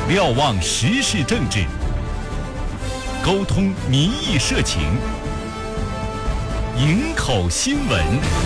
瞭望时事政治，沟通民意社情，营口新闻。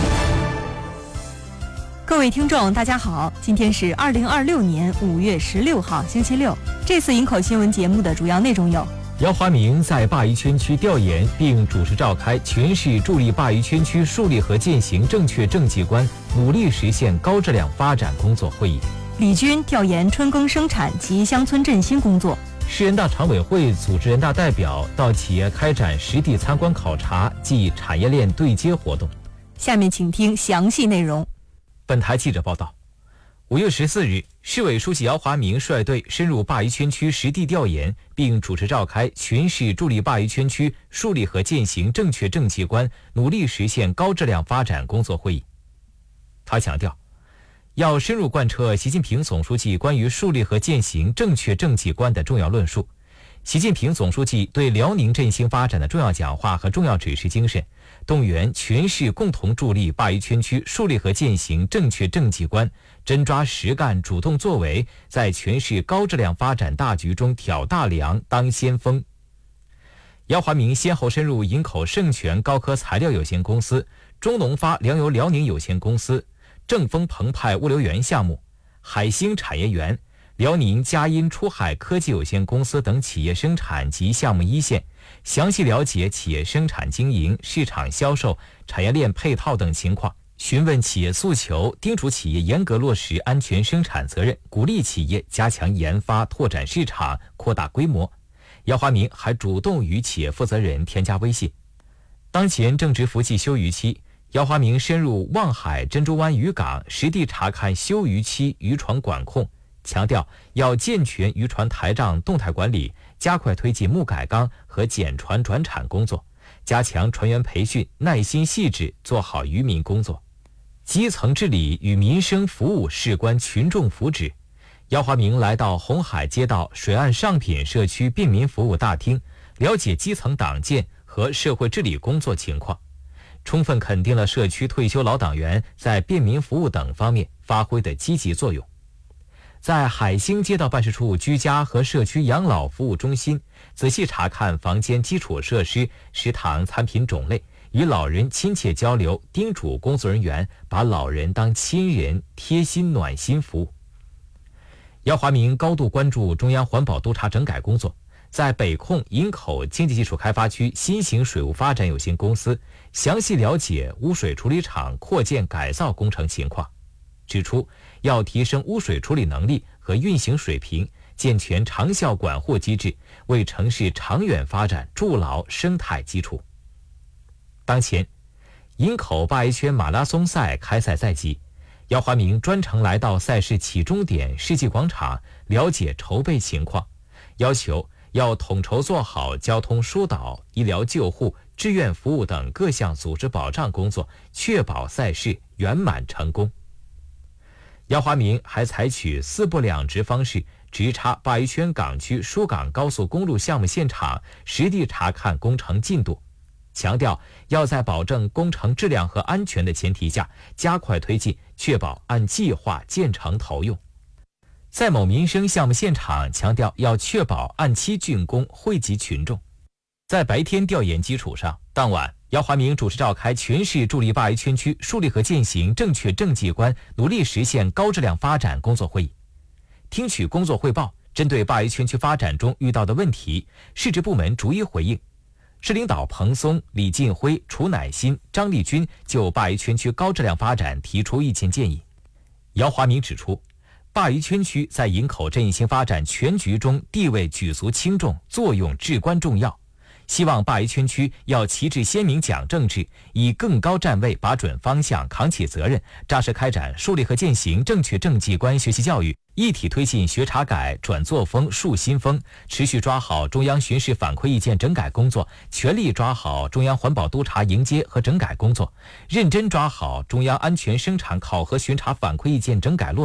各位听众大家好，今天是2026年5月16号星期六。这次营口新闻节目的主要内容有： 姚华明在鲅鱼圈区调研并主持召开全市助力鲅鱼圈区树立和践行正确政绩观，努力实现高质量发展工作会议。 李军调研春耕生产及乡村振兴工作。 市人大常委会组织人大代表到企业开展实地参观考察暨产业链对接活动。 下面请听详细内容。 本台记者报道，5月14日，市委书记姚华明率队深入鲅鱼圈区实地调研，并主持召开全市助力鲅鱼圈区树立和践行正确政绩观，努力实现高质量发展工作会议。他强调，要深入贯彻习近平总书记关于树立和践行正确政绩观的重要论述。习近平总书记对辽宁振兴发展的重要讲话和重要指示精神，动员全市共同助力鲅鱼圈区树立和践行正确政绩观，真抓实干主动作为，在全市高质量发展大局中挑大梁当先锋。姚华明先后深入营口盛全高科材料有限公司、中农发粮油辽宁有限公司、正丰澎湃物流园项目、海兴产业园、辽宁佳音出海科技有限公司等企业生产及项目一线，详细了解企业生产经营、市场销售、产业链配套等情况，询问企业诉求，叮嘱企业严格落实安全生产责任，鼓励企业加强研发、拓展市场、扩大规模。姚华明还主动与企业负责人添加微信。当前正值伏季休渔期，姚华明深入望海珍珠湾渔港实地查看休渔期渔船管控，强调要健全渔船台账动态管理，加快推进木改缸和减船转产工作，加强船员培训，耐心细致做好渔民工作。基层治理与民生服务事关群众福祉。姚华明来到红海街道水岸上品社区便民服务大厅，了解基层党建和社会治理工作情况，充分肯定了社区退休老党员在便民服务等方面发挥的积极作用。在海兴街道办事处居家和社区养老服务中心，仔细查看房间基础设施、食堂餐品种类，与老人亲切交流，叮嘱工作人员把老人当亲人，贴心暖心服务。姚华明高度关注中央环保督察整改工作，在北控营口经济技术开发区新型水务发展有限公司详细了解污水处理厂扩建改造工程情况，指出要提升污水处理能力和运行水平，健全长效管护机制，为城市长远发展筑牢生态基础。当前，营口鲅鱼圈马拉松赛开赛在即，姚华明专程来到赛事起终点世纪广场，了解筹备情况，要求要统筹做好交通疏导、医疗救护、志愿服务等各项组织保障工作，确保赛事圆满成功。姚华明还采取4不2直方式，直插鲅鱼圈港区疏港高速公路项目现场，实地查看工程进度，强调要在保证工程质量和安全的前提下，加快推进，确保按计划建成投用。在某民生项目现场，强调要确保按期竣工，惠及群众。在白天调研基础上，当晚姚华明主持召开全市助力鲅鱼圈区树立和践行正确政绩观，努力实现高质量发展工作会议。听取工作汇报，针对鲅鱼圈区发展中遇到的问题，市直部门逐一回应。市领导彭松、李进辉、楚乃馨、张立军就鲅鱼圈区高质量发展提出意见建议。姚华明指出，鲅鱼圈区在营口振兴发展全局中地位举足轻重，作用至关重要。希望鲅鱼圈区要旗帜鲜明讲政治，以更高站位把准方向，扛起责任，扎实开展树立和践行正确政绩观学习教育，一体推进学查改、转作风、树新风，持续抓好中央巡视反馈意见整改工作，全力抓好中央环保督察迎接和整改工作，认真抓好中央安全生产考核巡查反馈意见整改落